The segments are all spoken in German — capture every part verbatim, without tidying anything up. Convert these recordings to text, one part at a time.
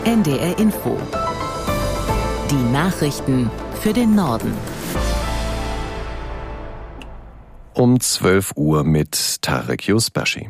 N D R Info. Die Nachrichten für den Norden. Um zwölf Uhr mit Tarek Yusbashi.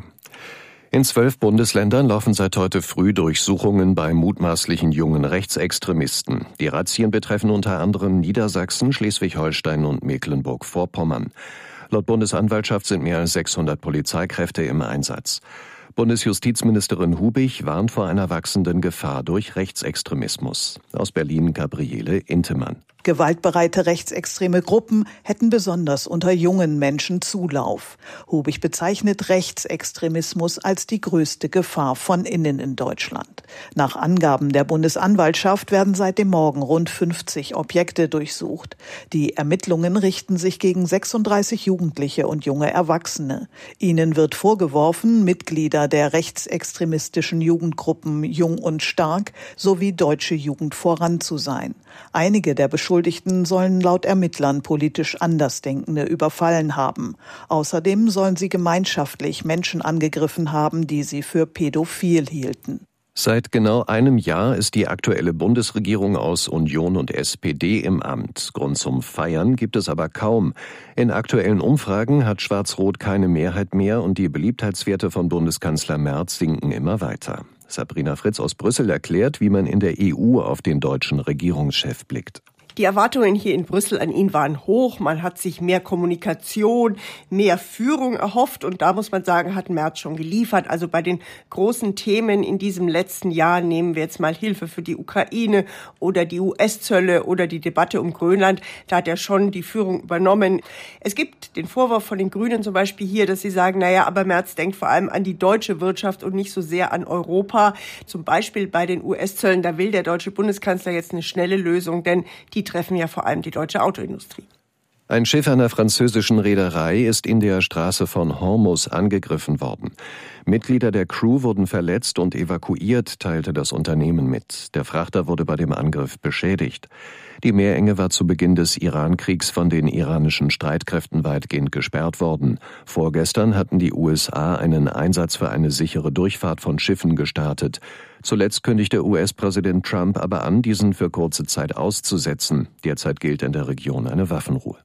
In zwölf Bundesländern laufen seit heute früh Durchsuchungen bei mutmaßlichen jungen Rechtsextremisten. Die Razzien betreffen unter anderem Niedersachsen, Schleswig-Holstein und Mecklenburg-Vorpommern. Laut Bundesanwaltschaft sind mehr als sechshundert Polizeikräfte im Einsatz. Bundesjustizministerin Hubich warnt vor einer wachsenden Gefahr durch Rechtsextremismus. Aus Berlin Gabriele Intemann. Gewaltbereite rechtsextreme Gruppen hätten besonders unter jungen Menschen Zulauf. Hubich bezeichnet Rechtsextremismus als die größte Gefahr von innen in Deutschland. Nach Angaben der Bundesanwaltschaft werden seit dem Morgen rund fünfzig Objekte durchsucht. Die Ermittlungen richten sich gegen sechsunddreißig Jugendliche und junge Erwachsene. Ihnen wird vorgeworfen, Mitglieder der rechtsextremistischen Jugendgruppen Jung und Stark sowie Deutsche Jugend voran zu sein. Einige der Beschuldigten sollen laut Ermittlern politisch Andersdenkende überfallen haben. Außerdem sollen sie gemeinschaftlich Menschen angegriffen haben, die sie für pädophil hielten. Seit genau einem Jahr ist die aktuelle Bundesregierung aus Union und S P D im Amt. Grund zum Feiern gibt es aber kaum. In aktuellen Umfragen hat Schwarz-Rot keine Mehrheit mehr und die Beliebtheitswerte von Bundeskanzler Merz sinken immer weiter. Sabrina Fritz aus Brüssel erklärt, wie man in der E U auf den deutschen Regierungschef blickt. Die Erwartungen hier in Brüssel an ihn waren hoch. Man hat sich mehr Kommunikation, mehr Führung erhofft. Und da muss man sagen, hat Merz schon geliefert. Also bei den großen Themen in diesem letzten Jahr, nehmen wir jetzt mal Hilfe für die Ukraine oder die U S-Zölle oder die Debatte um Grönland, da hat er schon die Führung übernommen. Es gibt den Vorwurf von den Grünen zum Beispiel hier, dass sie sagen, naja, aber Merz denkt vor allem an die deutsche Wirtschaft und nicht so sehr an Europa. Zum Beispiel bei den U S-Zöllen, da will der deutsche Bundeskanzler jetzt eine schnelle Lösung, denn die treffen ja vor allem die deutsche Autoindustrie. Ein Schiff einer französischen Reederei ist in der Straße von Hormuz angegriffen worden. Mitglieder der Crew wurden verletzt und evakuiert, teilte das Unternehmen mit. Der Frachter wurde bei dem Angriff beschädigt. Die Meerenge war zu Beginn des Iran-Kriegs von den iranischen Streitkräften weitgehend gesperrt worden. Vorgestern hatten die U S A einen Einsatz für eine sichere Durchfahrt von Schiffen gestartet. Zuletzt kündigte U S-Präsident Trump aber an, diesen für kurze Zeit auszusetzen. Derzeit gilt in der Region eine Waffenruhe.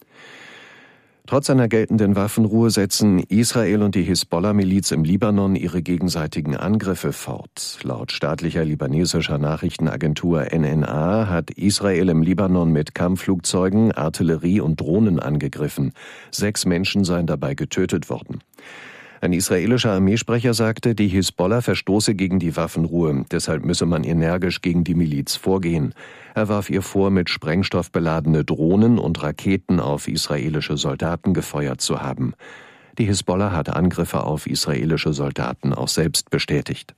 Trotz einer geltenden Waffenruhe setzen Israel und die Hisbollah-Miliz im Libanon ihre gegenseitigen Angriffe fort. Laut staatlicher libanesischer Nachrichtenagentur N N A hat Israel im Libanon mit Kampfflugzeugen, Artillerie und Drohnen angegriffen. Sechs Menschen seien dabei getötet worden. Ein israelischer Armeesprecher sagte, die Hisbollah verstoße gegen die Waffenruhe, deshalb müsse man energisch gegen die Miliz vorgehen. Er warf ihr vor, mit Sprengstoff beladene Drohnen und Raketen auf israelische Soldaten gefeuert zu haben. Die Hisbollah hat Angriffe auf israelische Soldaten auch selbst bestätigt.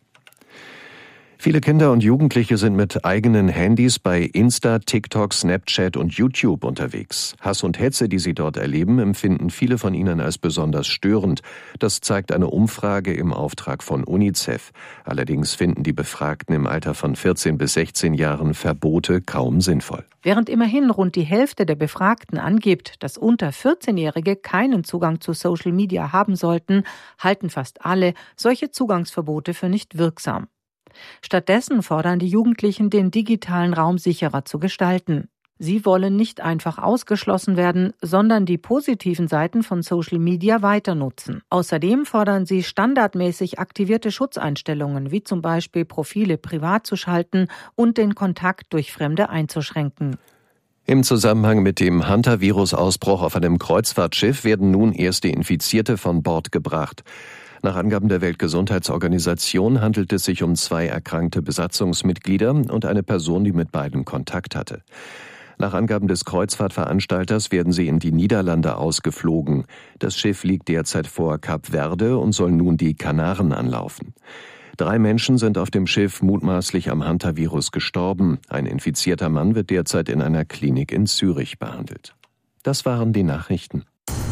Viele Kinder und Jugendliche sind mit eigenen Handys bei Insta, TikTok, Snapchat und YouTube unterwegs. Hass und Hetze, die sie dort erleben, empfinden viele von ihnen als besonders störend. Das zeigt eine Umfrage im Auftrag von UNICEF. Allerdings finden die Befragten im Alter von vierzehn bis sechzehn Jahren Verbote kaum sinnvoll. Während immerhin rund die Hälfte der Befragten angibt, dass unter vierzehnjährige keinen Zugang zu Social Media haben sollten, halten fast alle solche Zugangsverbote für nicht wirksam. Stattdessen fordern die Jugendlichen, den digitalen Raum sicherer zu gestalten. Sie wollen nicht einfach ausgeschlossen werden, sondern die positiven Seiten von Social Media weiter nutzen. Außerdem fordern sie standardmäßig aktivierte Schutzeinstellungen, wie zum Beispiel Profile privat zu schalten und den Kontakt durch Fremde einzuschränken. Im Zusammenhang mit dem Hantavirus-Ausbruch auf einem Kreuzfahrtschiff werden nun erste Infizierte von Bord gebracht. Nach Angaben der Weltgesundheitsorganisation handelt es sich um zwei erkrankte Besatzungsmitglieder und eine Person, die mit beiden Kontakt hatte. Nach Angaben des Kreuzfahrtveranstalters werden sie in die Niederlande ausgeflogen. Das Schiff liegt derzeit vor Kap Verde und soll nun die Kanaren anlaufen. Drei Menschen sind auf dem Schiff mutmaßlich am Hantavirus gestorben. Ein infizierter Mann wird derzeit in einer Klinik in Zürich behandelt. Das waren die Nachrichten.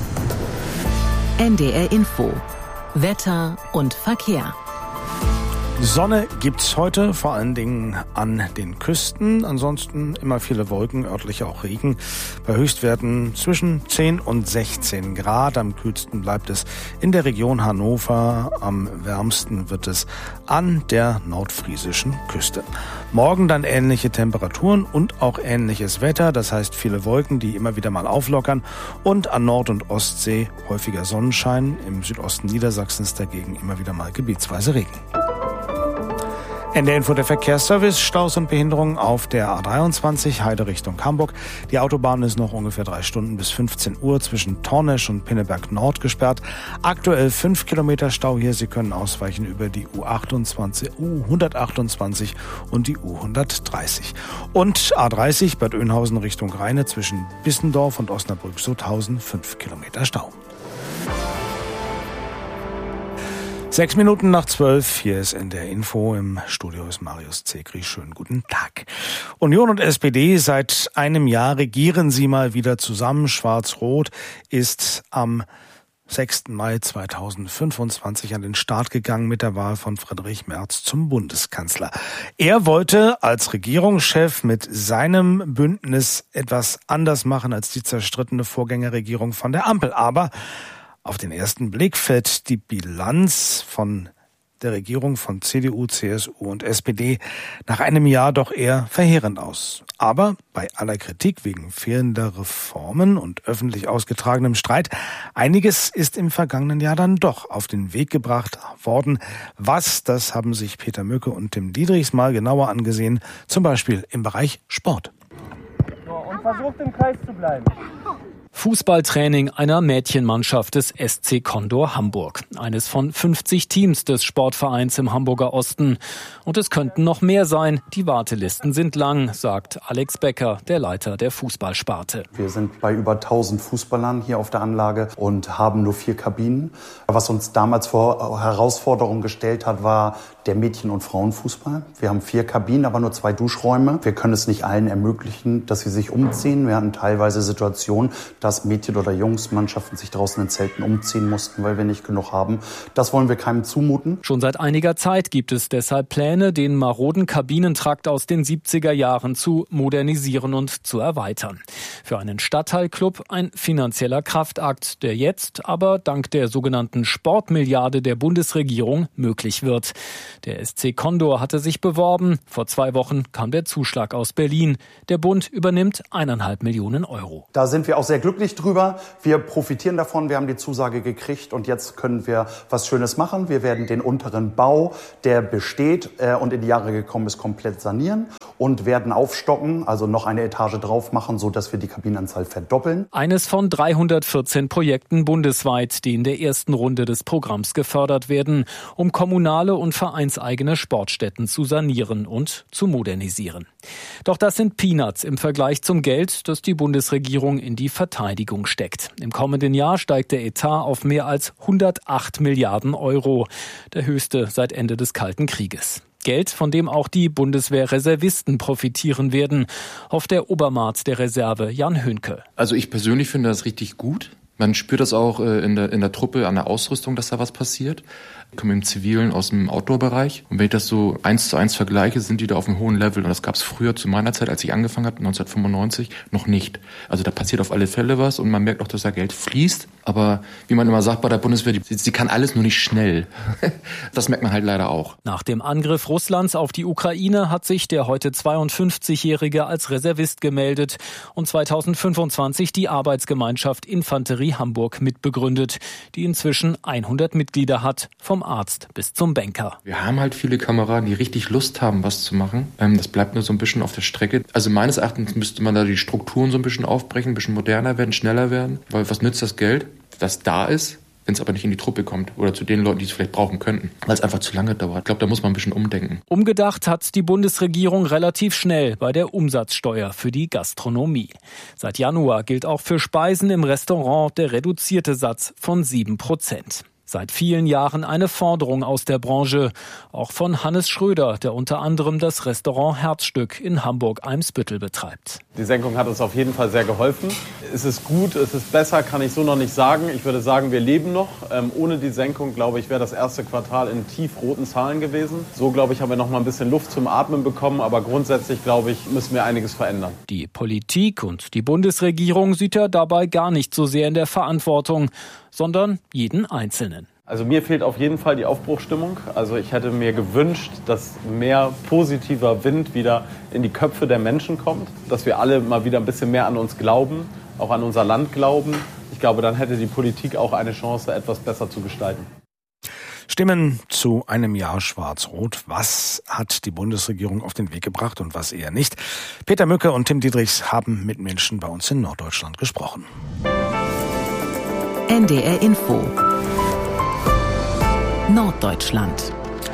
N D R Info. Wetter und Verkehr. Sonne gibt's heute, vor allen Dingen an den Küsten. Ansonsten immer viele Wolken, örtlich auch Regen. Bei Höchstwerten zwischen zehn und sechzehn Grad. Am kühlsten bleibt es in der Region Hannover. Am wärmsten wird es an der nordfriesischen Küste. Morgen dann ähnliche Temperaturen und auch ähnliches Wetter. Das heißt viele Wolken, die immer wieder mal auflockern. Und an Nord- und Ostsee häufiger Sonnenschein. Im Südosten Niedersachsens dagegen immer wieder mal gebietsweise Regen. N D R Info, der Verkehrsservice. Staus und Behinderungen auf der A dreiundzwanzig Heide Richtung Hamburg. Die Autobahn ist noch ungefähr drei Stunden bis fünfzehn Uhr zwischen Tornesch und Pinneberg Nord gesperrt. Aktuell fünf Kilometer Stau hier. Sie können ausweichen über die U achtundzwanzig, U hundertachtundzwanzig und die U hundertdreißig. Und A dreißig Bad Oeynhausen Richtung Rheine zwischen Bissendorf und Osnabrück-Sutthausen fünf Kilometer Stau. Sechs Minuten nach zwölf, hier ist N D R Info, im Studio ist Marius Zekri. Schönen guten Tag. Union und S P D, seit einem Jahr regieren sie mal wieder zusammen. Schwarz-Rot ist am sechsten Mai zweitausendfünfundzwanzig an den Start gegangen mit der Wahl von Friedrich Merz zum Bundeskanzler. Er wollte als Regierungschef mit seinem Bündnis etwas anders machen als die zerstrittene Vorgängerregierung von der Ampel. Aber auf den ersten Blick fällt die Bilanz von der Regierung von C D U, C S U und S P D nach einem Jahr doch eher verheerend aus. Aber bei aller Kritik wegen fehlender Reformen und öffentlich ausgetragenem Streit, einiges ist im vergangenen Jahr dann doch auf den Weg gebracht worden. Was, das haben sich Peter Mücke und Tim Diedrichs mal genauer angesehen, zum Beispiel im Bereich Sport. So, und versucht im Kreis zu bleiben. Fußballtraining einer Mädchenmannschaft des S C Condor Hamburg. Eines von fünfzig Teams des Sportvereins im Hamburger Osten. Und es könnten noch mehr sein. Die Wartelisten sind lang, sagt Alex Becker, der Leiter der Fußballsparte. Wir sind bei über tausend Fußballern hier auf der Anlage und haben nur vier Kabinen. Was uns damals vor Herausforderungen gestellt hat, war der Mädchen- und Frauenfußball. Wir haben vier Kabinen, aber nur zwei Duschräume. Wir können es nicht allen ermöglichen, dass sie sich umziehen. Wir hatten teilweise Situationen, dass Mädchen- oder Jungsmannschaften sich draußen in Zelten umziehen mussten, weil wir nicht genug haben. Das wollen wir keinem zumuten. Schon seit einiger Zeit gibt es deshalb Pläne, den maroden Kabinentrakt aus den siebziger Jahren zu modernisieren und zu erweitern. Für einen Stadtteilclub ein finanzieller Kraftakt, der jetzt aber dank der sogenannten Sportmilliarde der Bundesregierung möglich wird. Der S C Condor hatte sich beworben. Vor zwei Wochen kam der Zuschlag aus Berlin. Der Bund übernimmt eineinhalb Millionen Euro. Da sind wir auch sehr glücklich drüber. Wir profitieren davon. Wir haben die Zusage gekriegt und jetzt können wir was Schönes machen. Wir werden den unteren Bau, der besteht äh, und in die Jahre gekommen ist, komplett sanieren und werden aufstocken, also noch eine Etage drauf machen, sodass wir die Kabinenanzahl verdoppeln. Eines von dreihundertvierzehn Projekten bundesweit, die in der ersten Runde des Programms gefördert werden, um kommunale und vereinseigene Sportstätten zu sanieren und zu modernisieren. Doch das sind Peanuts im Vergleich zum Geld, das die Bundesregierung in die Verteidigung steckt. Im kommenden Jahr steigt der Etat auf mehr als hundertacht Milliarden Euro, der höchste seit Ende des Kalten Krieges. Geld, von dem auch die Bundeswehrreservisten profitieren werden, hofft der Obermaat der Reserve Jan Höhnke. Also ich persönlich finde das richtig gut. Man spürt das auch in der, in der Truppe, an der Ausrüstung, dass da was passiert. Ich komme im Zivilen aus dem Outdoor-Bereich. Und wenn ich das so eins zu eins vergleiche, sind die da auf einem hohen Level. Und das gab es früher zu meiner Zeit, als ich angefangen habe, neunzehnhundertfünfundneunzig, noch nicht. Also da passiert auf alle Fälle was und man merkt auch, dass da Geld fließt. Aber wie man immer sagt bei der Bundeswehr, die, sie kann alles nur nicht schnell. Das merkt man halt leider auch. Nach dem Angriff Russlands auf die Ukraine hat sich der heute zweiundfünfzigjährige als Reservist gemeldet und zweitausendfünfundzwanzig die Arbeitsgemeinschaft Infanterie Hamburg mitbegründet, die inzwischen hundert Mitglieder hat, vom Arzt bis zum Banker. Wir haben halt viele Kameraden, die richtig Lust haben, was zu machen. Das bleibt nur so ein bisschen auf der Strecke. Also meines Erachtens müsste man da die Strukturen so ein bisschen aufbrechen, ein bisschen moderner werden, schneller werden. Weil was nützt das Geld, das da ist, wenn es aber nicht in die Truppe kommt oder zu den Leuten, die es vielleicht brauchen könnten, weil es einfach zu lange dauert. Ich glaube, da muss man ein bisschen umdenken. Umgedacht hat die Bundesregierung relativ schnell bei der Umsatzsteuer für die Gastronomie. Seit Januar gilt auch für Speisen im Restaurant der reduzierte Satz von sieben Prozent. Seit vielen Jahren eine Forderung aus der Branche, auch von Hannes Schröder, der unter anderem das Restaurant Herzstück in Hamburg-Eimsbüttel betreibt. Die Senkung hat uns auf jeden Fall sehr geholfen. Ist es gut, ist es besser, kann ich so noch nicht sagen. Ich würde sagen, wir leben noch. Ähm, ohne die Senkung, glaube ich, wäre das erste Quartal in tiefroten Zahlen gewesen. So, glaube ich, haben wir noch mal ein bisschen Luft zum Atmen bekommen. Aber grundsätzlich, glaube ich, müssen wir einiges verändern. Die Politik und die Bundesregierung sieht er dabei gar nicht so sehr in der Verantwortung, sondern jeden Einzelnen. Also mir fehlt auf jeden Fall die Aufbruchsstimmung. Also ich hätte mir gewünscht, dass mehr positiver Wind wieder in die Köpfe der Menschen kommt. Dass wir alle mal wieder ein bisschen mehr an uns glauben, auch an unser Land glauben. Ich glaube, dann hätte die Politik auch eine Chance, etwas besser zu gestalten. Stimmen zu einem Jahr Schwarz-Rot. Was hat die Bundesregierung auf den Weg gebracht und was eher nicht? Peter Mücke und Tim Diedrichs haben mit Menschen bei uns in Norddeutschland gesprochen. N D R Info Norddeutschland.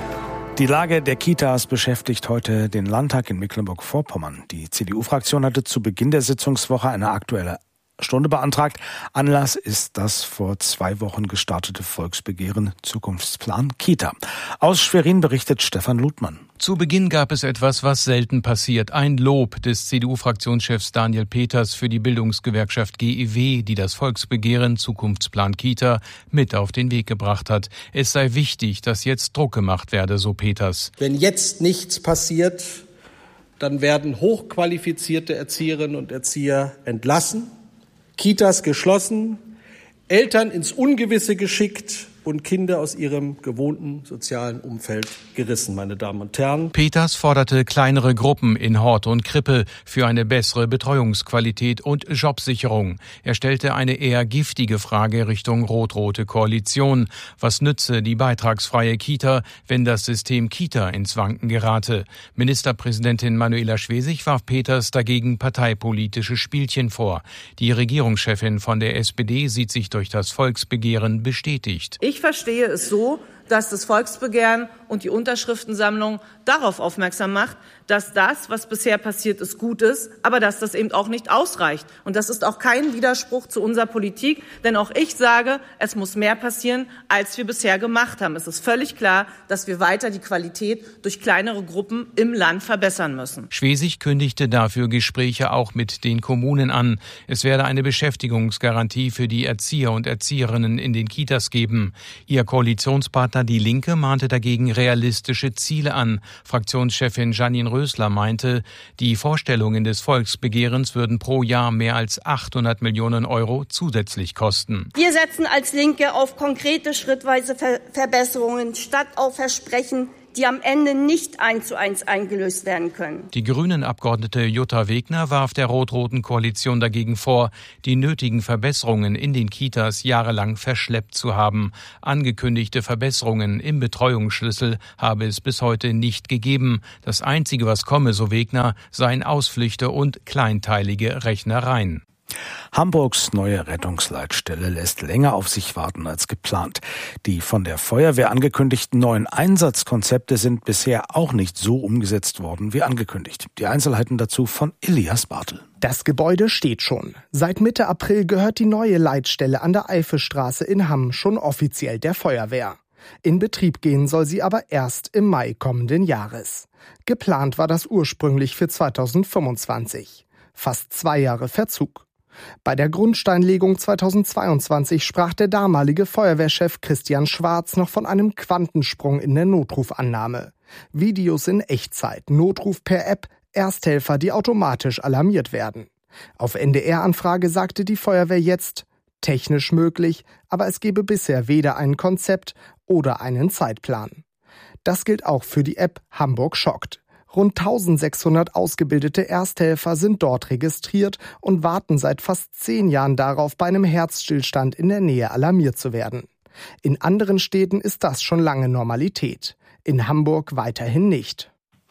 Die Lage der Kitas beschäftigt heute den Landtag in Mecklenburg-Vorpommern. Die C D U-Fraktion hatte zu Beginn der Sitzungswoche eine aktuelle Stunde beantragt. Anlass ist das vor zwei Wochen gestartete Volksbegehren Zukunftsplan Kita. Aus Schwerin berichtet Stefan Ludmann. Zu Beginn gab es etwas, was selten passiert. Ein Lob des C D U-Fraktionschefs Daniel Peters für die Bildungsgewerkschaft G E W, die das Volksbegehren Zukunftsplan Kita mit auf den Weg gebracht hat. Es sei wichtig, dass jetzt Druck gemacht werde, so Peters. Wenn jetzt nichts passiert, dann werden hochqualifizierte Erzieherinnen und Erzieher entlassen, Kitas geschlossen, Eltern ins Ungewisse geschickt und Kinder aus ihrem gewohnten sozialen Umfeld gerissen, meine Damen und Herren. Peters forderte kleinere Gruppen in Hort und Krippe für eine bessere Betreuungsqualität und Jobsicherung. Er stellte eine eher giftige Frage Richtung rot-rote Koalition. Was nütze die beitragsfreie Kita, wenn das System Kita ins Wanken gerate? Ministerpräsidentin Manuela Schwesig warf Peters dagegen parteipolitische Spielchen vor. Die Regierungschefin von der S P D sieht sich durch das Volksbegehren bestätigt. Ich verstehe es so, dass das Volksbegehren und die Unterschriftensammlung darauf aufmerksam macht, dass das, was bisher passiert ist, gut ist, aber dass das eben auch nicht ausreicht. Und das ist auch kein Widerspruch zu unserer Politik, denn auch ich sage, es muss mehr passieren, als wir bisher gemacht haben. Es ist völlig klar, dass wir weiter die Qualität durch kleinere Gruppen im Land verbessern müssen. Schwesig kündigte dafür Gespräche auch mit den Kommunen an. Es werde eine Beschäftigungsgarantie für die Erzieher und Erzieherinnen in den Kitas geben. Ihr Koalitionspartner Die Linke mahnte dagegen realistische Ziele an. Fraktionschefin Janine Rösler meinte, die Vorstellungen des Volksbegehrens würden pro Jahr mehr als achthundert Millionen Euro zusätzlich kosten. Wir setzen als Linke auf konkrete schrittweise Ver- Verbesserungen statt auf Versprechen, die am Ende nicht eins zu eins eingelöst werden können. Die Grünen-Abgeordnete Jutta Wegner warf der rot-roten Koalition dagegen vor, die nötigen Verbesserungen in den Kitas jahrelang verschleppt zu haben. Angekündigte Verbesserungen im Betreuungsschlüssel habe es bis heute nicht gegeben. Das Einzige, was komme, so Wegner, seien Ausflüchte und kleinteilige Rechnereien. Hamburgs neue Rettungsleitstelle lässt länger auf sich warten als geplant. Die von der Feuerwehr angekündigten neuen Einsatzkonzepte sind bisher auch nicht so umgesetzt worden wie angekündigt. Die Einzelheiten dazu von Elias Bartel. Das Gebäude steht schon. Seit Mitte April gehört die neue Leitstelle an der Eifelstraße in Hamm schon offiziell der Feuerwehr. In Betrieb gehen soll sie aber erst im Mai kommenden Jahres. Geplant war das ursprünglich für zweitausendfünfundzwanzig. Fast zwei Jahre Verzug. Bei der Grundsteinlegung zweitausendzweiundzwanzig sprach der damalige Feuerwehrchef Christian Schwarz noch von einem Quantensprung in der Notrufannahme. Videos in Echtzeit, Notruf per App, Ersthelfer, die automatisch alarmiert werden. Auf N D R-Anfrage sagte die Feuerwehr jetzt, technisch möglich, aber es gebe bisher weder ein Konzept oder einen Zeitplan. Das gilt auch für die App Hamburg schockt. Rund eintausendsechshundert ausgebildete Ersthelfer sind dort registriert und warten seit fast zehn Jahren darauf, bei einem Herzstillstand in der Nähe alarmiert zu werden. In anderen Städten ist das schon lange Normalität. In Hamburg weiterhin nicht.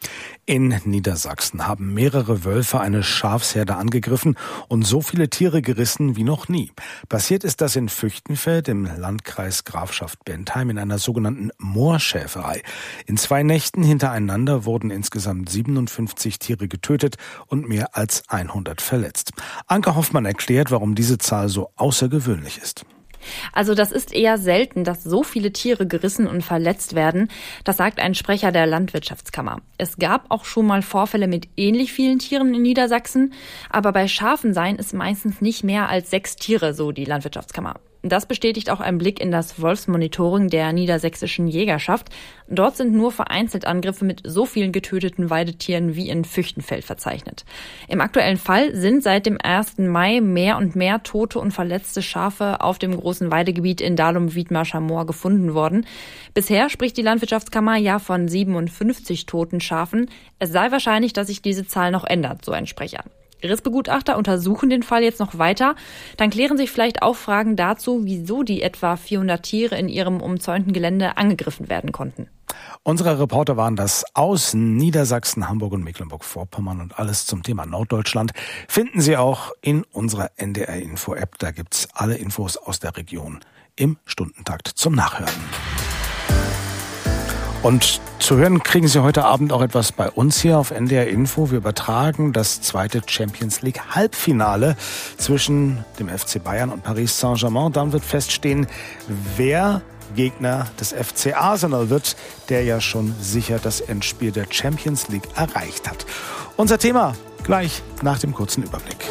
In Niedersachsen haben mehrere Wölfe eine Schafsherde angegriffen und so viele Tiere gerissen wie noch nie. Passiert ist das in Füchtenfeld im Landkreis Grafschaft Bentheim in einer sogenannten Moorschäferei. In zwei Nächten hintereinander wurden insgesamt siebenundfünfzig Tiere getötet und mehr als hundert verletzt. Anke Hoffmann erklärt, warum diese Zahl so außergewöhnlich ist. Also das ist eher selten, dass so viele Tiere gerissen und verletzt werden. Das sagt ein Sprecher der Landwirtschaftskammer. Es gab auch schon mal Vorfälle mit ähnlich vielen Tieren in Niedersachsen. Aber bei Schafen seien es meistens nicht mehr als sechs Tiere, so die Landwirtschaftskammer. Das bestätigt auch ein Blick in das Wolfsmonitoring der niedersächsischen Jägerschaft. Dort sind nur vereinzelt Angriffe mit so vielen getöteten Weidetieren wie in Füchtenfeld verzeichnet. Im aktuellen Fall sind seit dem ersten Mai mehr und mehr tote und verletzte Schafe auf dem großen Weidegebiet in Dahlum-Wiedmarscher Moor gefunden worden. Bisher spricht die Landwirtschaftskammer ja von siebenundfünfzig toten Schafen. Es sei wahrscheinlich, dass sich diese Zahl noch ändert, so ein Sprecher. Gerichtsbegutachter untersuchen den Fall jetzt noch weiter. Dann klären sich vielleicht auch Fragen dazu, wieso die etwa vierhundert Tiere in ihrem umzäunten Gelände angegriffen werden konnten. Unsere Reporter waren das aus Niedersachsen, Hamburg und Mecklenburg-Vorpommern, und alles zum Thema Norddeutschland finden Sie auch in unserer N D R-Info-App. Da gibt's alle Infos aus der Region im Stundentakt zum Nachhören. Und zu hören kriegen Sie heute Abend auch etwas bei uns hier auf N D R Info. Wir übertragen das zweite Champions League Halbfinale zwischen dem F C Bayern und Paris Saint-Germain. Dann wird feststehen, wer Gegner des F C Arsenal wird, der ja schon sicher das Endspiel der Champions League erreicht hat. Unser Thema gleich nach dem kurzen Überblick.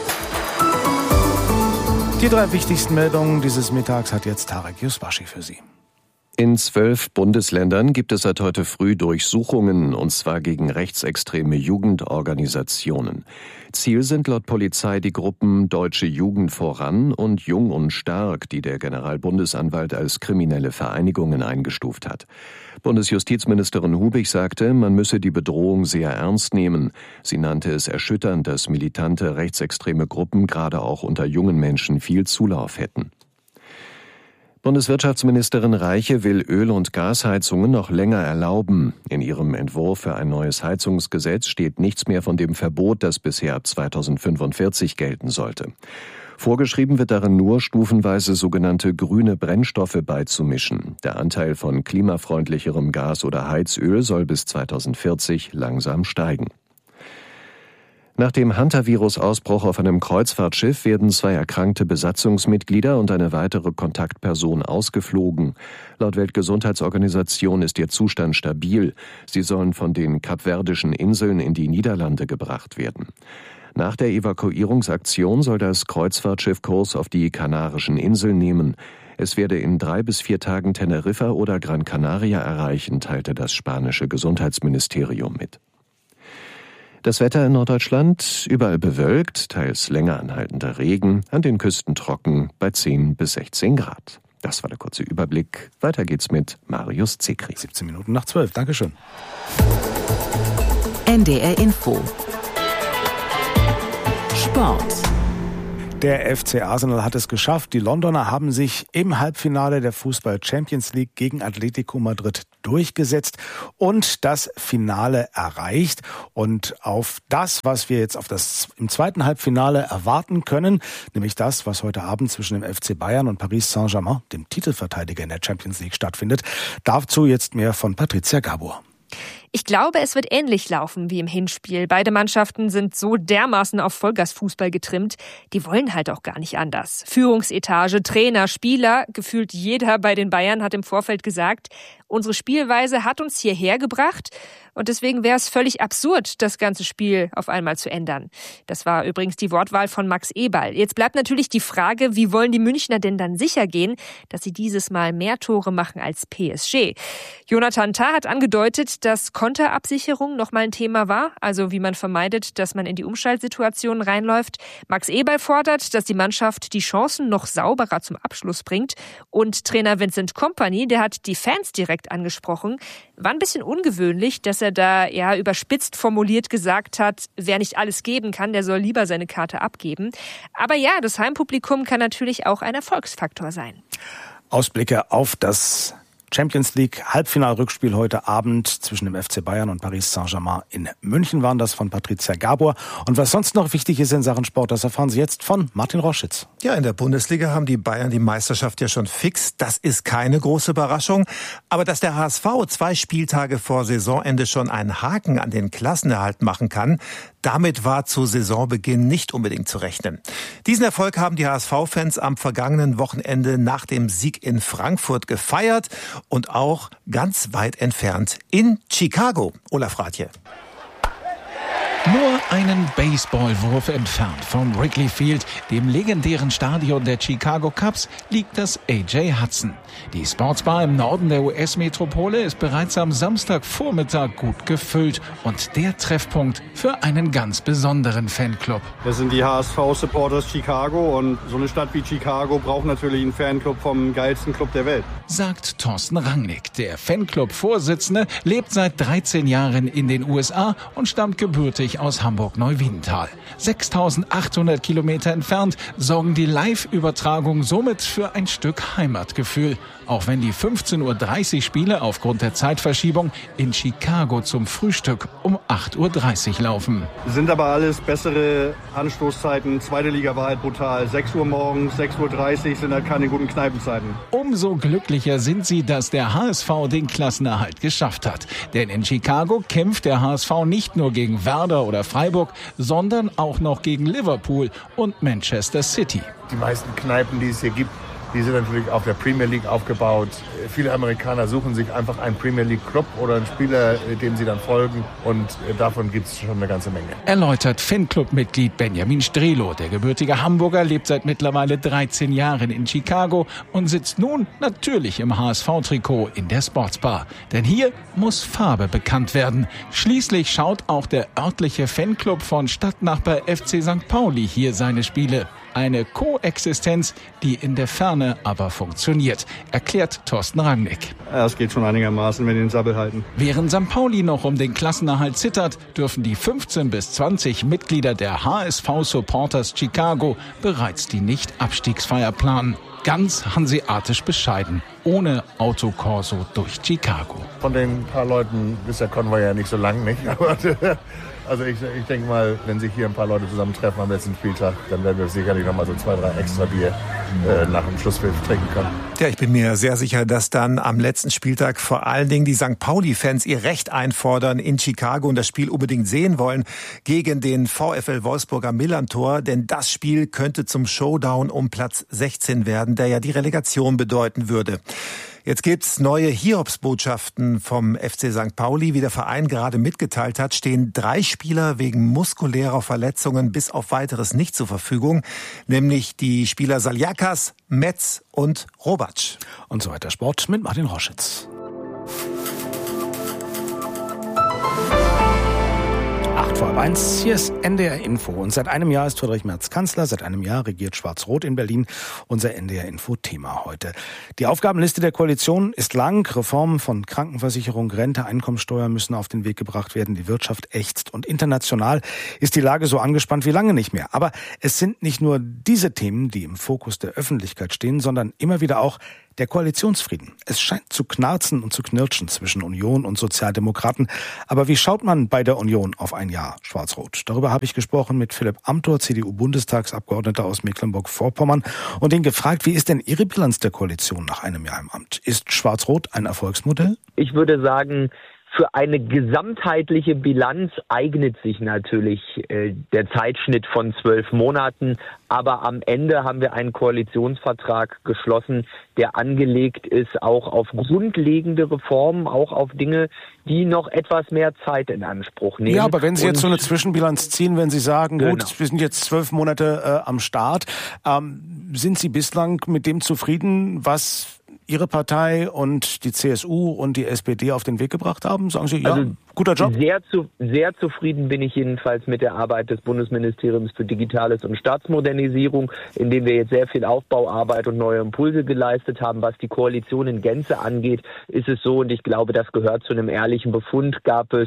Die drei wichtigsten Meldungen dieses Mittags hat jetzt Tarek Yusbashi für Sie. In zwölf Bundesländern gibt es seit heute früh Durchsuchungen, und zwar gegen rechtsextreme Jugendorganisationen. Ziel sind laut Polizei die Gruppen Deutsche Jugend voran und Jung und Stark, die der Generalbundesanwalt als kriminelle Vereinigungen eingestuft hat. Bundesjustizministerin Hubig sagte, man müsse die Bedrohung sehr ernst nehmen. Sie nannte es erschütternd, dass militante rechtsextreme Gruppen gerade auch unter jungen Menschen viel Zulauf hätten. Bundeswirtschaftsministerin Reiche will Öl- und Gasheizungen noch länger erlauben. In ihrem Entwurf für ein neues Heizungsgesetz steht nichts mehr von dem Verbot, das bisher ab zweitausendfünfundvierzig gelten sollte. Vorgeschrieben wird darin nur, stufenweise sogenannte grüne Brennstoffe beizumischen. Der Anteil von klimafreundlicherem Gas oder Heizöl soll bis zweitausendvierzig langsam steigen. Nach dem Hantavirus-Ausbruch auf einem Kreuzfahrtschiff werden zwei erkrankte Besatzungsmitglieder und eine weitere Kontaktperson ausgeflogen. Laut Weltgesundheitsorganisation ist ihr Zustand stabil. Sie sollen von den Kapverdischen Inseln in die Niederlande gebracht werden. Nach der Evakuierungsaktion soll das Kreuzfahrtschiff Kurs auf die Kanarischen Inseln nehmen. Es werde in drei bis vier Tagen Teneriffa oder Gran Canaria erreichen, teilte das spanische Gesundheitsministerium mit. Das Wetter in Norddeutschland überall bewölkt, teils länger anhaltender Regen, an den Küsten trocken bei zehn bis sechzehn Grad. Das war der kurze Überblick. Weiter geht's mit Marius Zekri. siebzehn Minuten nach zwölf. Dankeschön. N D R Info. Sport. Der F C Arsenal hat es geschafft. Die Londoner haben sich im Halbfinale der Fußball Champions League gegen Atletico Madrid durchgesetzt und das Finale erreicht. Und auf das, was wir jetzt auf das im zweiten Halbfinale erwarten können, nämlich das, was heute Abend zwischen dem F C Bayern und Paris Saint-Germain, dem Titelverteidiger in der Champions League, stattfindet, dazu jetzt mehr von Patricia Gabor. Ich glaube, es wird ähnlich laufen wie im Hinspiel. Beide Mannschaften sind so dermaßen auf Vollgasfußball getrimmt, die wollen halt auch gar nicht anders. Führungsetage, Trainer, Spieler, gefühlt jeder bei den Bayern hat im Vorfeld gesagt, unsere Spielweise hat uns hierher gebracht und deswegen wäre es völlig absurd, das ganze Spiel auf einmal zu ändern. Das war übrigens die Wortwahl von Max Eberl. Jetzt bleibt natürlich die Frage, wie wollen die Münchner denn dann sicher gehen, dass sie dieses Mal mehr Tore machen als P S G? Jonathan Tah hat angedeutet, dass Konterabsicherung nochmal ein Thema war, also wie man vermeidet, dass man in die Umschaltsituationen reinläuft. Max Eberl fordert, dass die Mannschaft die Chancen noch sauberer zum Abschluss bringt. Und Trainer Vincent Kompany, der hat die Fans direkt angesprochen. War ein bisschen ungewöhnlich, dass er da ja überspitzt formuliert gesagt hat, wer nicht alles geben kann, der soll lieber seine Karte abgeben. Aber ja, das Heimpublikum kann natürlich auch ein Erfolgsfaktor sein. Ausblicke auf das Champions League Halbfinalrückspiel heute Abend zwischen dem F C Bayern und Paris Saint-Germain in München waren das von Patricia Gabor. Und was sonst noch wichtig ist in Sachen Sport, das erfahren Sie jetzt von Martin Roschitz. Ja, in der Bundesliga haben die Bayern die Meisterschaft ja schon fix. Das ist keine große Überraschung. Aber dass der H S V zwei Spieltage vor Saisonende schon einen Haken an den Klassenerhalt machen kann, Damit war zu Saisonbeginn nicht unbedingt zu rechnen. Diesen Erfolg haben die H S V-Fans am vergangenen Wochenende nach dem Sieg in Frankfurt gefeiert und auch ganz weit entfernt in Chicago. Olaf Rathje. Nur einen Baseballwurf entfernt vom Wrigley Field, dem legendären Stadion der Chicago Cubs, liegt das A J Hudson. Die Sportsbar im Norden der U S-Metropole ist bereits am Samstagvormittag gut gefüllt und der Treffpunkt für einen ganz besonderen Fanclub. Das sind die H S V-Supporters Chicago und so eine Stadt wie Chicago braucht natürlich einen Fanclub vom geilsten Club der Welt. Sagt Thorsten Rangnick. Der Fanclub-Vorsitzende lebt seit dreizehn Jahren in den U S A und stammt gebürtig aus Hamburg-Neuwiedental. sechstausendachthundert Kilometer entfernt sorgen die Live-Übertragungen somit für ein Stück Heimatgefühl. Auch wenn die fünfzehn Uhr dreißig Spiele aufgrund der Zeitverschiebung in Chicago zum Frühstück um acht Uhr dreißig laufen. Sind aber alles bessere Anstoßzeiten. Zweite Liga war halt brutal. sechs Uhr morgens, sechs Uhr dreißig sind halt keine guten Kneipenzeiten. Umso glücklicher sind sie, dass der H S V den Klassenerhalt geschafft hat. Denn in Chicago kämpft der H S V nicht nur gegen Werder oder Freiburg, sondern auch noch gegen Liverpool und Manchester City. Die meisten Kneipen, die es hier gibt, die sind natürlich auf der Premier League aufgebaut. Viele Amerikaner suchen sich einfach einen Premier League Club oder einen Spieler, dem sie dann folgen. Und davon gibt es schon eine ganze Menge. Erläutert Fanclub-Mitglied Benjamin Strelo. Der gebürtige Hamburger lebt seit mittlerweile dreizehn Jahren in Chicago und sitzt nun natürlich im H S V-Trikot in der Sportsbar. Denn hier muss Farbe bekannt werden. Schließlich schaut auch der örtliche Fanclub von Stadtnachbar F C Sankt Pauli hier seine Spiele. Eine Koexistenz, die in der Ferne aber funktioniert, erklärt Thorsten Rangnick. Ja, es geht schon einigermaßen, wenn die den Sabbel halten. Während Sankt Pauli noch um den Klassenerhalt zittert, dürfen die fünfzehn bis zwanzig Mitglieder der H S V-Supporters Chicago bereits die Nicht-Abstiegsfeier planen. Ganz hanseatisch bescheiden, ohne Autokorso durch Chicago. Von den paar Leuten ist der Konvoi ja nicht so lang, nicht? Aber also ich, ich denke mal, wenn sich hier ein paar Leute zusammentreffen am letzten Spieltag, dann werden wir sicherlich noch mal so zwei, drei extra Bier äh, nach dem Schlusspfiff trinken können. Ja, ich bin mir sehr sicher, dass dann am letzten Spieltag vor allen Dingen die Sankt Pauli-Fans ihr Recht einfordern in Chicago und das Spiel unbedingt sehen wollen gegen den VfL Wolfsburg am Millerntor. Denn das Spiel könnte zum Showdown um Platz sechzehn werden, der ja die Relegation bedeuten würde. Jetzt gibt's neue Hiobsbotschaften vom F C Sankt Pauli. Wie der Verein gerade mitgeteilt hat, stehen drei Spieler wegen muskulärer Verletzungen bis auf Weiteres nicht zur Verfügung. Nämlich die Spieler Saliakas, Metz und Robatsch. Und so weiter Sport mit Martin Roschitz. acht vor eins, hier ist N D R Info. Und seit einem Jahr ist Friedrich Merz Kanzler, seit einem Jahr regiert Schwarz-Rot in Berlin. Unser N D R Info-Thema heute. Die Aufgabenliste der Koalition ist lang. Reformen von Krankenversicherung, Rente, Einkommensteuer müssen auf den Weg gebracht werden. Die Wirtschaft ächzt. Und international ist die Lage so angespannt wie lange nicht mehr. Aber es sind nicht nur diese Themen, die im Fokus der Öffentlichkeit stehen, sondern immer wieder auch der Koalitionsfrieden. Es scheint zu knarzen und zu knirschen zwischen Union und Sozialdemokraten. Aber wie schaut man bei der Union auf ein Jahr Schwarz-Rot? Darüber habe ich gesprochen mit Philipp Amthor, C D U-Bundestagsabgeordneter aus Mecklenburg-Vorpommern, und ihn gefragt, wie ist denn Ihre Bilanz der Koalition nach einem Jahr im Amt? Ist Schwarz-Rot ein Erfolgsmodell? Ich würde sagen, für eine gesamtheitliche Bilanz eignet sich natürlich äh, der Zeitschnitt von zwölf Monaten. Aber am Ende haben wir einen Koalitionsvertrag geschlossen, der angelegt ist auch auf grundlegende Reformen, auch auf Dinge, die noch etwas mehr Zeit in Anspruch nehmen. Ja, aber wenn Sie jetzt so eine Zwischenbilanz ziehen, wenn Sie sagen, genau. gut, wir sind jetzt zwölf Monate äh, am Start, ähm, sind Sie bislang mit dem zufrieden, was Ihre Partei und die C S U und die S P D auf den Weg gebracht haben? Sagen Sie, ja, also guter Job? Sehr, zu, sehr zufrieden bin ich jedenfalls mit der Arbeit des Bundesministeriums für Digitales und Staatsmodernisierung, in dem wir jetzt sehr viel Aufbauarbeit und neue Impulse geleistet haben. Was die Koalition in Gänze angeht, ist es so, und ich glaube, das gehört zu einem ehrlichen Befund, gab es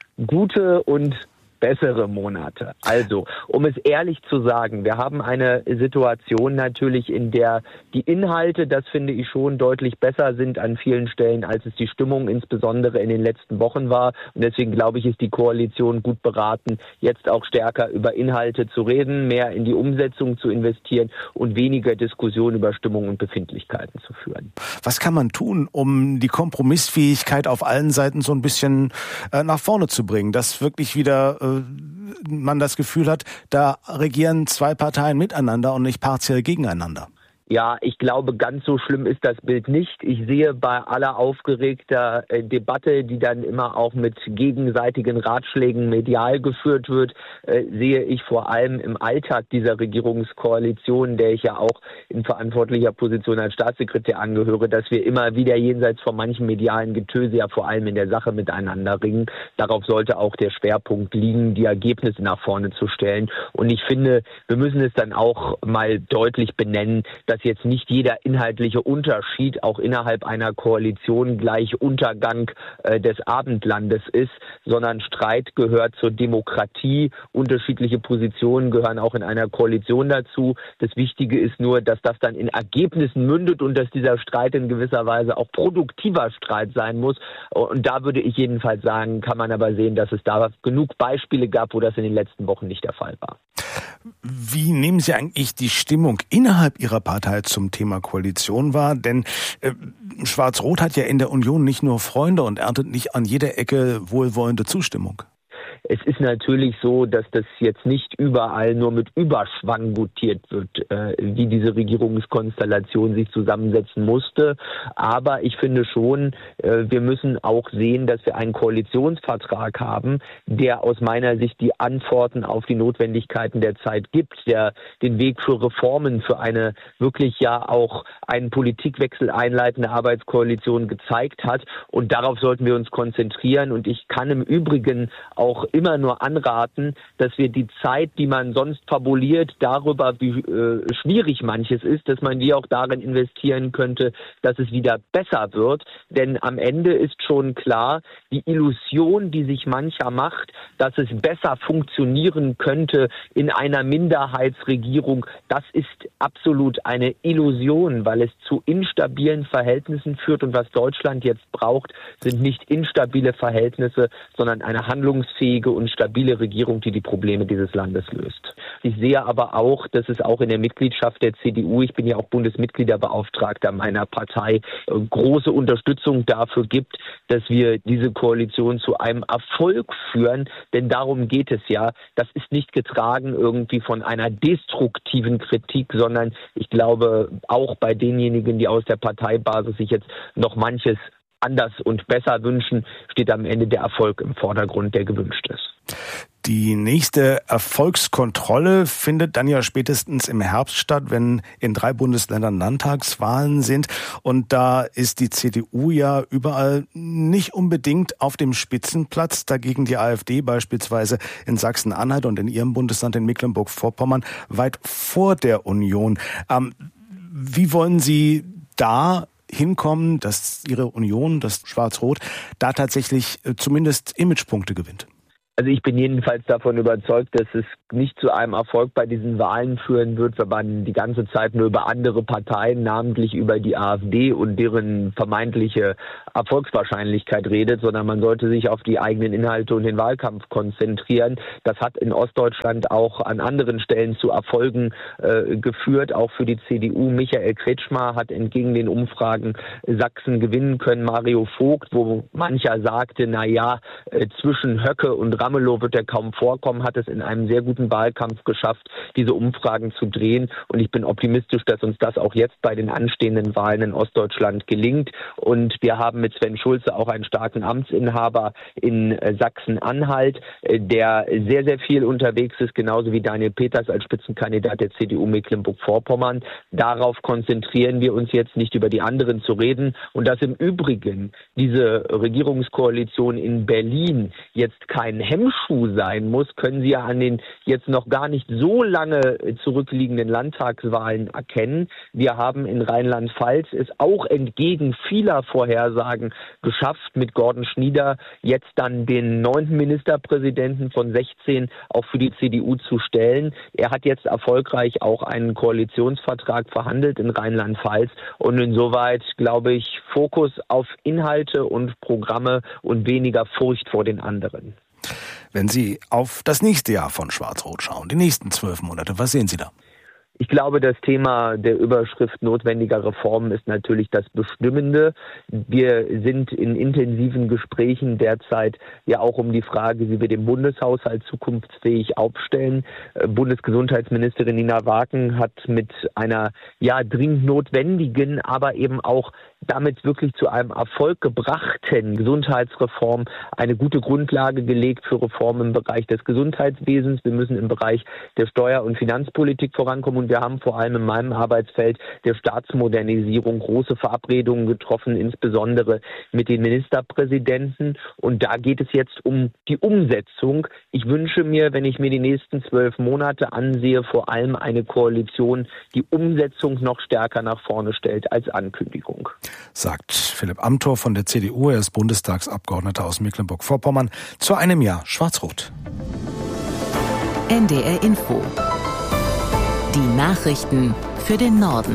gute und bessere Monate. Also, um es ehrlich zu sagen, wir haben eine Situation natürlich, in der die Inhalte, das finde ich schon, deutlich besser sind an vielen Stellen, als es die Stimmung insbesondere in den letzten Wochen war. Und deswegen glaube ich, ist die Koalition gut beraten, jetzt auch stärker über Inhalte zu reden, mehr in die Umsetzung zu investieren und weniger Diskussion über Stimmung und Befindlichkeiten zu führen. Was kann man tun, um die Kompromissfähigkeit auf allen Seiten so ein bisschen äh, nach vorne zu bringen, dass wirklich wieder äh, man das Gefühl hat, da regieren zwei Parteien miteinander und nicht partiell gegeneinander. Ja, ich glaube, ganz so schlimm ist das Bild nicht. Ich sehe bei aller aufgeregter äh, Debatte, die dann immer auch mit gegenseitigen Ratschlägen medial geführt wird, äh, sehe ich vor allem im Alltag dieser Regierungskoalition, der ich ja auch in verantwortlicher Position als Staatssekretär angehöre, dass wir immer wieder jenseits von manchen medialen Getöse ja vor allem in der Sache miteinander ringen. Darauf sollte auch der Schwerpunkt liegen, die Ergebnisse nach vorne zu stellen. Und ich finde, wir müssen es dann auch mal deutlich benennen, dass jetzt nicht jeder inhaltliche Unterschied auch innerhalb einer Koalition gleich Untergang äh, des Abendlandes ist, sondern Streit gehört zur Demokratie. Unterschiedliche Positionen gehören auch in einer Koalition dazu. Das Wichtige ist nur, dass das dann in Ergebnissen mündet und dass dieser Streit in gewisser Weise auch produktiver Streit sein muss. Und da würde ich jedenfalls sagen, kann man aber sehen, dass es da genug Beispiele gab, wo das in den letzten Wochen nicht der Fall war. Wie nehmen Sie eigentlich die Stimmung innerhalb Ihrer Partei zum Thema Koalition wahr? Denn äh, Schwarz-Rot hat ja in der Union nicht nur Freunde und erntet nicht an jeder Ecke wohlwollende Zustimmung. Es ist natürlich so, dass das jetzt nicht überall nur mit Überschwang gutiert wird, äh, wie diese Regierungskonstellation sich zusammensetzen musste. Aber ich finde schon, äh, wir müssen auch sehen, dass wir einen Koalitionsvertrag haben, der aus meiner Sicht die Antworten auf die Notwendigkeiten der Zeit gibt, der den Weg für Reformen, für eine wirklich ja auch einen Politikwechsel einleitende Arbeitskoalition gezeigt hat. Und darauf sollten wir uns konzentrieren. Und ich kann im Übrigen auch immer nur anraten, dass wir die Zeit, die man sonst fabuliert, darüber, wie äh, schwierig manches ist, dass man die auch darin investieren könnte, dass es wieder besser wird. Denn am Ende ist schon klar, die Illusion, die sich mancher macht, dass es besser funktionieren könnte in einer Minderheitsregierung, das ist absolut eine Illusion, weil es zu instabilen Verhältnissen führt. Und was Deutschland jetzt braucht, sind nicht instabile Verhältnisse, sondern eine handlungsfähige und stabile Regierung, die die Probleme dieses Landes löst. Ich sehe aber auch, dass es auch in der Mitgliedschaft der C D U, ich bin ja auch Bundesmitgliederbeauftragter meiner Partei, große Unterstützung dafür gibt, dass wir diese Koalition zu einem Erfolg führen. Denn darum geht es ja. Das ist nicht getragen irgendwie von einer destruktiven Kritik, sondern ich glaube, auch bei denjenigen, die aus der Parteibasis sich jetzt noch manches anders und besser wünschen, steht am Ende der Erfolg im Vordergrund, der gewünscht ist. Die nächste Erfolgskontrolle findet dann ja spätestens im Herbst statt, wenn in drei Bundesländern Landtagswahlen sind. Und da ist die C D U ja überall nicht unbedingt auf dem Spitzenplatz. Dagegen die AfD beispielsweise in Sachsen-Anhalt und in ihrem Bundesland in Mecklenburg-Vorpommern weit vor der Union. Ähm, wie wollen Sie da hinkommen, dass Ihre Union, das Schwarz-Rot, da tatsächlich äh, zumindest Imagepunkte gewinnt? Also ich bin jedenfalls davon überzeugt, dass es nicht zu einem Erfolg bei diesen Wahlen führen wird, wenn man die ganze Zeit nur über andere Parteien, namentlich über die AfD und deren vermeintliche Erfolgswahrscheinlichkeit redet, sondern man sollte sich auf die eigenen Inhalte und den Wahlkampf konzentrieren. Das hat in Ostdeutschland auch an anderen Stellen zu Erfolgen äh, geführt, auch für die C D U. Michael Kretschmer hat entgegen den Umfragen Sachsen gewinnen können. Mario Vogt, wo mancher sagte, na ja, äh, zwischen Höcke und Ramelow wird er kaum vorkommen, hat es in einem sehr guten Wahlkampf geschafft, diese Umfragen zu drehen. Und ich bin optimistisch, dass uns das auch jetzt bei den anstehenden Wahlen in Ostdeutschland gelingt. Und wir haben mit Sven Schulze auch einen starken Amtsinhaber in Sachsen-Anhalt, der sehr, sehr viel unterwegs ist, genauso wie Daniel Peters als Spitzenkandidat der C D U Mecklenburg-Vorpommern. Darauf konzentrieren wir uns jetzt, nicht über die anderen zu reden. Und dass im Übrigen diese Regierungskoalition in Berlin jetzt kein Hemmschuh sein muss, können Sie ja an den jetzt noch gar nicht so lange zurückliegenden Landtagswahlen erkennen. Wir haben in Rheinland-Pfalz es auch entgegen vieler Vorhersagen geschafft, mit Gordon Schnieder jetzt dann den neunten Ministerpräsidenten von sechzehn auch für die C D U zu stellen. Er hat jetzt erfolgreich auch einen Koalitionsvertrag verhandelt in Rheinland-Pfalz und insoweit, glaube ich, Fokus auf Inhalte und Programme und weniger Furcht vor den anderen. Wenn Sie auf das nächste Jahr von Schwarz-Rot schauen, die nächsten zwölf Monate, was sehen Sie da? Ich glaube, das Thema der Überschrift notwendiger Reformen ist natürlich das Bestimmende. Wir sind in intensiven Gesprächen derzeit ja auch um die Frage, wie wir den Bundeshaushalt zukunftsfähig aufstellen. Bundesgesundheitsministerin Nina Waken hat mit einer ja dringend notwendigen, aber eben auch damit wirklich zu einem Erfolg gebrachten Gesundheitsreform eine gute Grundlage gelegt für Reformen im Bereich des Gesundheitswesens. Wir müssen im Bereich der Steuer- und Finanzpolitik vorankommen und wir haben vor allem in meinem Arbeitsfeld der Staatsmodernisierung große Verabredungen getroffen, insbesondere mit den Ministerpräsidenten. Und da geht es jetzt um die Umsetzung. Ich wünsche mir, wenn ich mir die nächsten zwölf Monate ansehe, vor allem eine Koalition, die Umsetzung noch stärker nach vorne stellt als Ankündigung. Sagt Philipp Amthor von der C D U. Er ist Bundestagsabgeordneter aus Mecklenburg-Vorpommern. Zu einem Jahr Schwarz-Rot. N D R Info. Die Nachrichten für den Norden.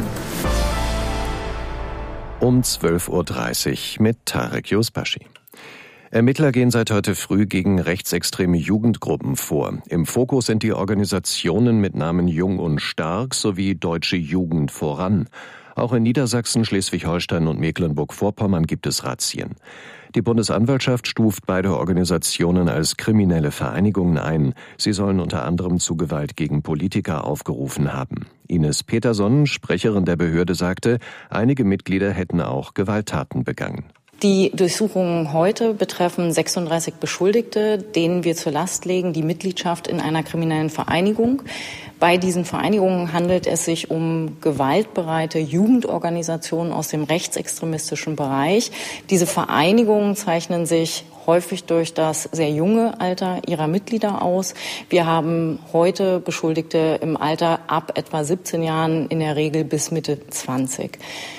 Um zwölf Uhr dreißig mit Tarek Yusbashi. Ermittler gehen seit heute früh gegen rechtsextreme Jugendgruppen vor. Im Fokus sind die Organisationen mit Namen Jung und Stark sowie Deutsche Jugend voran. Auch in Niedersachsen, Schleswig-Holstein und Mecklenburg-Vorpommern gibt es Razzien. Die Bundesanwaltschaft stuft beide Organisationen als kriminelle Vereinigungen ein. Sie sollen unter anderem zu Gewalt gegen Politiker aufgerufen haben. Ines Peterson, Sprecherin der Behörde, sagte, einige Mitglieder hätten auch Gewalttaten begangen. Die Durchsuchungen heute betreffen sechsunddreißig Beschuldigte, denen wir zur Last legen die Mitgliedschaft in einer kriminellen Vereinigung. Bei diesen Vereinigungen handelt es sich um gewaltbereite Jugendorganisationen aus dem rechtsextremistischen Bereich. Diese Vereinigungen zeichnen sich häufig durch das sehr junge Alter ihrer Mitglieder aus. Wir haben heute Beschuldigte im Alter ab etwa siebzehn Jahren, in der Regel bis Mitte zwanzig.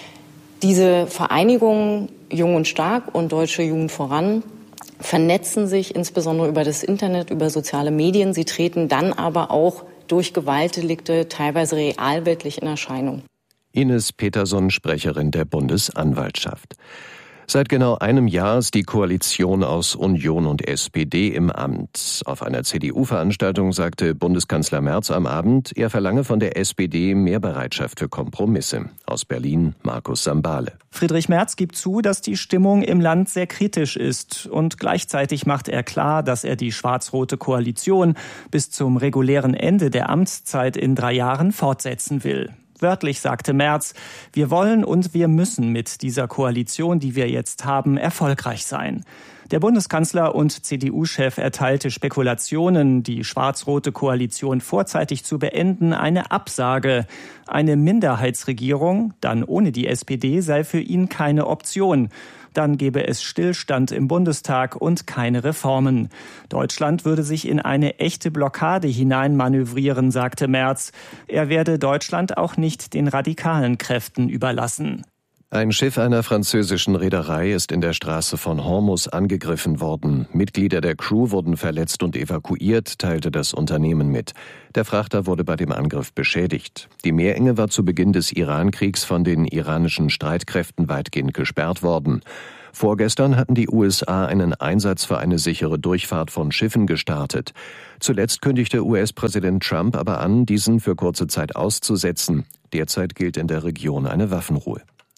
Diese Vereinigungen Jung und Stark und Deutsche Jugend voran vernetzen sich insbesondere über das Internet, über soziale Medien. Sie treten dann aber auch durch Gewaltdelikte teilweise realweltlich in Erscheinung. Ines Peterson, Sprecherin der Bundesanwaltschaft. Seit genau einem Jahr ist die Koalition aus Union und S P D im Amt. Auf einer C D U-Veranstaltung sagte Bundeskanzler Merz am Abend, er verlange von der S P D mehr Bereitschaft für Kompromisse. Aus Berlin Markus Sambale. Friedrich Merz gibt zu, dass die Stimmung im Land sehr kritisch ist. Und gleichzeitig macht er klar, dass er die schwarz-rote Koalition bis zum regulären Ende der Amtszeit in drei Jahren fortsetzen will. Wörtlich sagte Merz, wir wollen und wir müssen mit dieser Koalition, die wir jetzt haben, erfolgreich sein. Der Bundeskanzler und C D U-Chef erteilte Spekulationen, die schwarz-rote Koalition vorzeitig zu beenden, eine Absage. Eine Minderheitsregierung, dann ohne die S P D, sei für ihn keine Option. Dann gäbe es Stillstand im Bundestag und keine Reformen. Deutschland würde sich in eine echte Blockade hineinmanövrieren, sagte Merz. Er werde Deutschland auch nicht den radikalen Kräften überlassen. Ein Schiff einer französischen Reederei ist in der Straße von Hormuz angegriffen worden. Mitglieder der Crew wurden verletzt und evakuiert, teilte das Unternehmen mit. Der Frachter wurde bei dem Angriff beschädigt. Die Meerenge war zu Beginn des Irankriegs von den iranischen Streitkräften weitgehend gesperrt worden. Vorgestern hatten die U S A einen Einsatz für eine sichere Durchfahrt von Schiffen gestartet. Zuletzt kündigte U S-Präsident Trump aber an, diesen für kurze Zeit auszusetzen. Derzeit gilt in der Region eine Waffenruhe.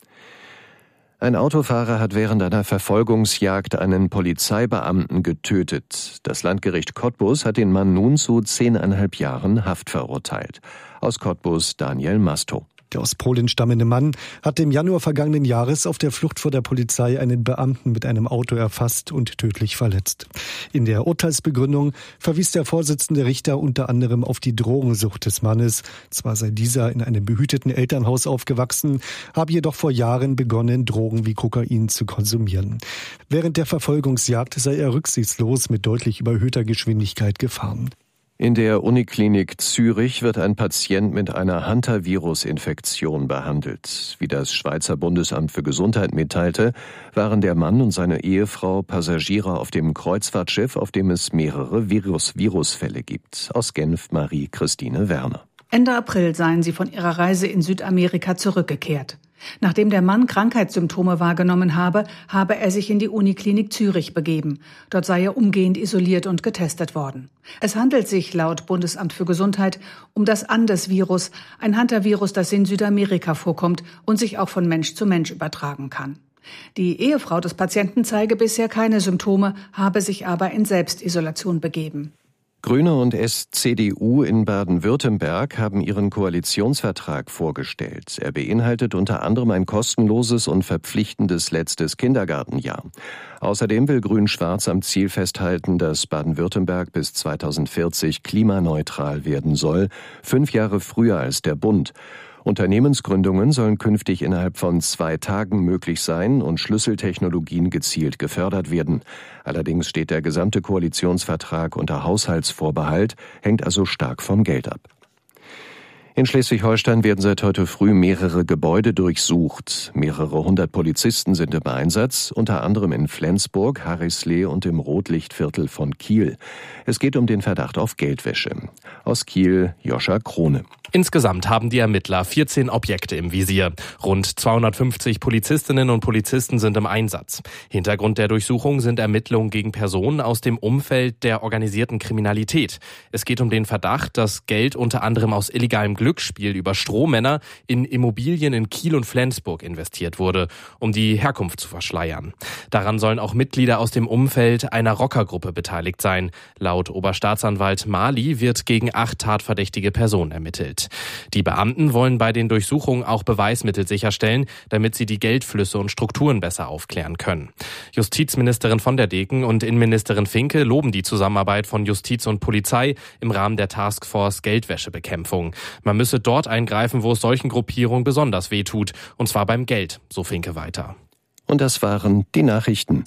Ein Autofahrer hat während einer Verfolgungsjagd einen Polizeibeamten getötet. Das Landgericht Cottbus hat den Mann nun zu zehneinhalb Jahren Haft verurteilt. Aus Cottbus Daniel Masto. Der aus Polen stammende Mann hatte im Januar vergangenen Jahres auf der Flucht vor der Polizei einen Beamten mit einem Auto erfasst und tödlich verletzt. In der Urteilsbegründung verwies der Vorsitzende Richter unter anderem auf die Drogensucht des Mannes. Zwar sei dieser in einem behüteten Elternhaus aufgewachsen, habe jedoch vor Jahren begonnen, Drogen wie Kokain zu konsumieren. Während der Verfolgungsjagd sei er rücksichtslos mit deutlich überhöhter Geschwindigkeit gefahren. In der Uniklinik Zürich wird ein Patient mit einer Hantavirus-Infektion behandelt. Wie das Schweizer Bundesamt für Gesundheit mitteilte, waren der Mann und seine Ehefrau Passagiere auf dem Kreuzfahrtschiff, auf dem es mehrere Virus- Virusfälle gibt. Aus Genf Marie-Christine Werner. Ende April seien sie von ihrer Reise in Südamerika zurückgekehrt. Nachdem der Mann Krankheitssymptome wahrgenommen habe, habe er sich in die Uniklinik Zürich begeben. Dort sei er umgehend isoliert und getestet worden. Es handelt sich laut Bundesamt für Gesundheit um das Andes-Virus, ein Hantavirus, das in Südamerika vorkommt und sich auch von Mensch zu Mensch übertragen kann. Die Ehefrau des Patienten zeige bisher keine Symptome, habe sich aber in Selbstisolation begeben. Grüne und S C D U in Baden-Württemberg haben ihren Koalitionsvertrag vorgestellt. Er beinhaltet unter anderem ein kostenloses und verpflichtendes letztes Kindergartenjahr. Außerdem will Grün-Schwarz am Ziel festhalten, dass Baden-Württemberg bis zweitausendvierzig klimaneutral werden soll, fünf Jahre früher als der Bund. Unternehmensgründungen sollen künftig innerhalb von zwei Tagen möglich sein und Schlüsseltechnologien gezielt gefördert werden. Allerdings steht der gesamte Koalitionsvertrag unter Haushaltsvorbehalt, hängt also stark vom Geld ab. In Schleswig-Holstein werden seit heute früh mehrere Gebäude durchsucht. Mehrere hundert Polizisten sind im Einsatz, unter anderem in Flensburg, Harrislee und im Rotlichtviertel von Kiel. Es geht um den Verdacht auf Geldwäsche. Aus Kiel, Joscha Krone. Insgesamt haben die Ermittler vierzehn Objekte im Visier. Rund zweihundertfünfzig Polizistinnen und Polizisten sind im Einsatz. Hintergrund der Durchsuchung sind Ermittlungen gegen Personen aus dem Umfeld der organisierten Kriminalität. Es geht um den Verdacht, dass Geld unter anderem aus illegalem Glücksspiel über Strohmänner in Immobilien in Kiel und Flensburg investiert wurde, um die Herkunft zu verschleiern. Daran sollen auch Mitglieder aus dem Umfeld einer Rockergruppe beteiligt sein. Laut Oberstaatsanwalt Mali wird gegen acht tatverdächtige Personen ermittelt. Die Beamten wollen bei den Durchsuchungen auch Beweismittel sicherstellen, damit sie die Geldflüsse und Strukturen besser aufklären können. Justizministerin von der Deken und Innenministerin Finke loben die Zusammenarbeit von Justiz und Polizei im Rahmen der Taskforce Geldwäschebekämpfung. Man müsse dort eingreifen, wo es solchen Gruppierungen besonders wehtut, und zwar beim Geld, so Finke weiter. Und das waren die Nachrichten.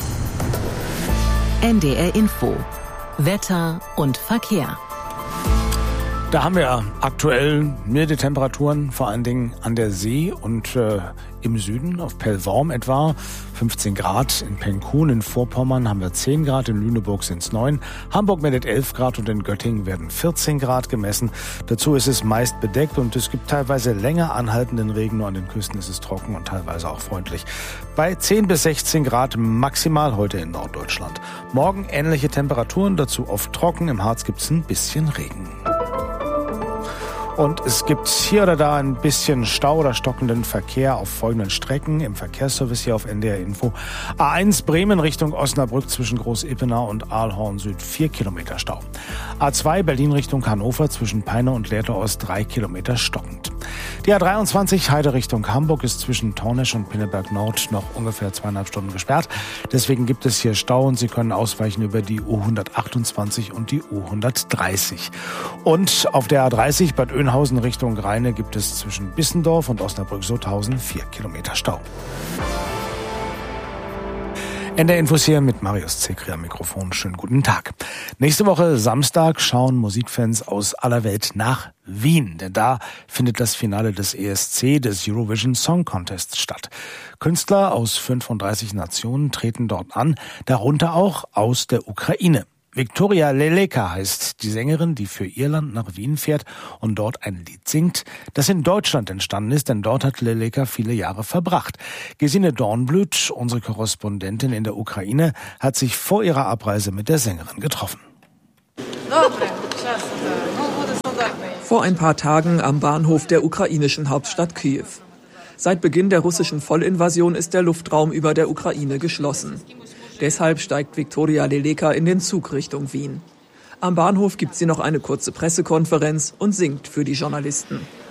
N D R Info. Wetter und Verkehr. Da haben wir aktuell milde Temperaturen, vor allen Dingen an der See und äh, im Süden, auf Pellworm etwa fünfzehn Grad. In Penkun in Vorpommern haben wir zehn Grad, in Lüneburg sind es neun. Hamburg meldet elf Grad und in Göttingen werden vierzehn Grad gemessen. Dazu ist es meist bedeckt und es gibt teilweise länger anhaltenden Regen. Nur an den Küsten ist es trocken und teilweise auch freundlich. Bei zehn bis sechzehn Grad maximal heute in Norddeutschland. Morgen ähnliche Temperaturen, dazu oft trocken. Im Harz gibt es ein bisschen Regen. Und es gibt hier oder da ein bisschen Stau oder stockenden Verkehr auf folgenden Strecken im Verkehrsservice hier auf N D R Info. A eins Bremen Richtung Osnabrück zwischen Groß-Ippenau und Aalhorn Süd vier Kilometer Stau. A zwei Berlin Richtung Hannover zwischen Peine und Lehrte Ost drei Kilometer stockend. Die A dreiundzwanzig Heide Richtung Hamburg ist zwischen Tornesch und Pinneberg Nord noch ungefähr zweieinhalb Stunden gesperrt. Deswegen gibt es hier Stau und Sie können ausweichen über die U hundertachtundzwanzig und die U hundertdreißig. Und auf der A dreißig Bad Oeynhausen Richtung Rheine gibt es zwischen Bissendorf und Osnabrück-Sothausen vier Kilometer Stau. N D R Infos hier mit Marius Zekri am Mikrofon. Schönen guten Tag. Nächste Woche Samstag schauen Musikfans aus aller Welt nach Wien, denn da findet das Finale des E S C, des Eurovision Song Contest, statt. Künstler aus fünfunddreißig Nationen treten dort an, darunter auch aus der Ukraine. Viktoria Leleka heißt die Sängerin, die für ihr Land nach Wien fährt und dort ein Lied singt, das in Deutschland entstanden ist, denn dort hat Leleka viele Jahre verbracht. Gesine Dornblüt, unsere Korrespondentin in der Ukraine, hat sich vor ihrer Abreise mit der Sängerin getroffen. Vor ein paar Tagen am Bahnhof der ukrainischen Hauptstadt Kiew. Seit Beginn der russischen Vollinvasion ist der Luftraum über der Ukraine geschlossen. Deshalb steigt Viktoria Leleka in den Zug Richtung Wien. Am Bahnhof gibt sie noch eine kurze Pressekonferenz und singt für die Journalisten.